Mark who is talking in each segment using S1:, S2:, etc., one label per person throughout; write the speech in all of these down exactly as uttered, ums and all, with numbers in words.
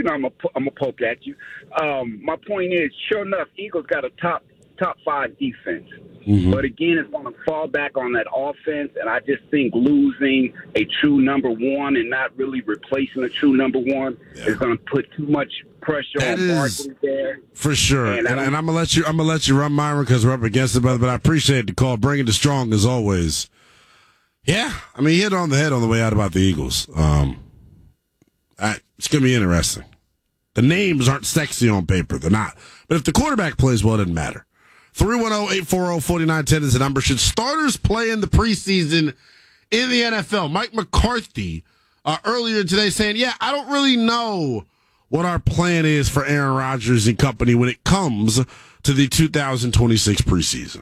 S1: know I'm a I'm a poke at you. Um, my point is, sure enough, Eagles got a top top five defense. Mm-hmm. But again, it's going to fall back on that offense, and I just think losing a true number one and not really replacing a true number one yeah. is going to put too much pressure that on Barkley there.
S2: For sure, and, and, and I'm gonna let you I'm gonna let you run Myron because we're up against it, brother. But I appreciate the call, bringing it strong as always. Yeah, I mean, he hit on the head on the way out about the Eagles. Um, I, it's gonna be interesting. The names aren't sexy on paper; they're not. But if the quarterback plays well, it doesn't matter. three one zero, eight four zero, four nine one zero is the number. Should starters play in the preseason in the N F L? Mike McCarthy uh, earlier today saying, yeah, I don't really know what our plan is for Aaron Rodgers and company when it comes to the two thousand twenty-six preseason.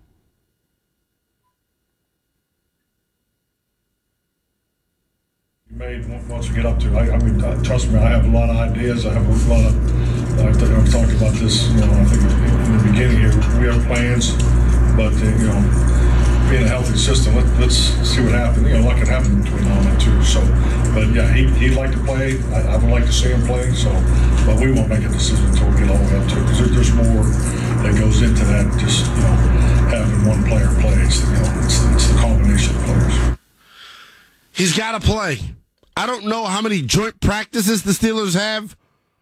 S3: You made once we get up to, I, I mean, uh, trust me, I have a lot of ideas. I have a lot of, uh, I've talked about this, you know, I think in the beginning here, we have plans, but, uh, you know, being a healthy system, let, let's see what happens. You know, what can happen between now and then, too. So, but yeah, he, he'd like to play. I, I would like to see him play, so, but we won't make a decision until we get all the way up to it, because there, there's more that goes into that, just, you know, having one player play. It's, you know, it's, it's the combination of players.
S2: He's got to play. I don't know how many joint practices the Steelers have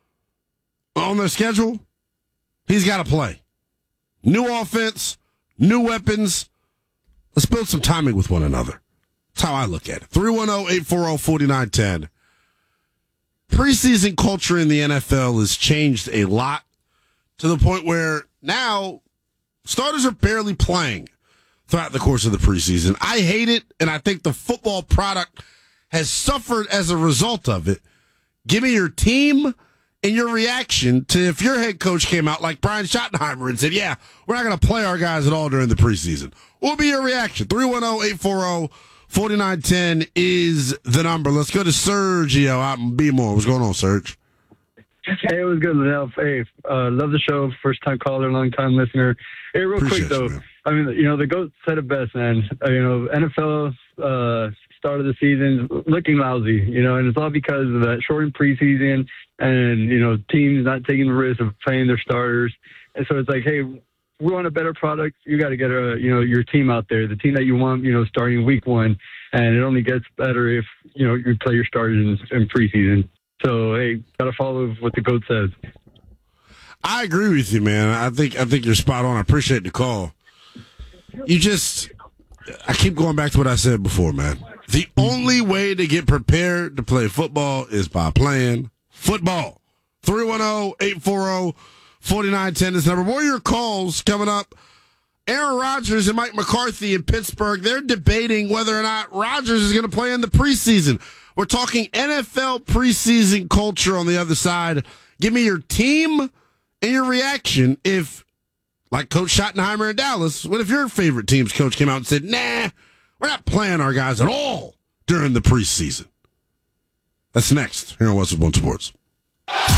S2: on their schedule. He's got to play. New offense, new weapons. Let's build some timing with one another. That's how I look at it. three one zero, eight four zero, four nine one zero. Preseason culture in the N F L has changed a lot to the point where now starters are barely playing throughout the course of the preseason. I hate it, and I think the football product has suffered as a result of it. Give me your team and your reaction to if your head coach came out like Brian Schottenheimer and said, yeah, we're not going to play our guys at all during the preseason. What would be your reaction? three one zero, eight four zero, four nine one zero is the number. Let's go to Sergio out in B-More. What's going on, Serge?
S4: Hey, it was good, Liddell. Hey, uh, love the show. First time caller, long time listener. Hey, real
S2: Appreciate
S4: quick, though.
S2: You,
S4: I mean, you know, the GOAT said it best, man. Uh, you know, N F L uh, start of the season looking lousy, you know, and it's all because of that shortened preseason and, you know, teams not taking the risk of playing their starters. And so it's like, hey, we want a better product. You got to get, a, you know, your team out there, the team that you want, you know, starting week one. And it only gets better if, you know, you play your starters in, in preseason. So, hey, got to follow what the GOAT says.
S2: I agree with you, man. I think I think you're spot on. I appreciate the call. You just, I keep going back to what I said before, man. The only way to get prepared to play football is by playing football. three one zero, eight four zero, four nine one zero is the number. More of your calls coming up. Aaron Rodgers and Mike McCarthy in Pittsburgh, they're debating whether or not Rodgers is going to play in the preseason. We're talking N F L preseason culture on the other side. Give me your team and your reaction if, like Coach Schottenheimer in Dallas, what if your favorite team's coach came out and said, nah, we're not playing our guys at all during the preseason? That's next here on Westwood One Sports.